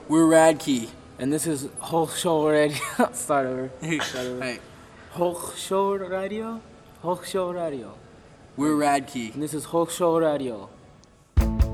We're Radkey. And this is Hochschul Radio. Start over. Hey, Hochschul Radio? Hochschul Radio. we're Radkey. And this is Hochschul Radio.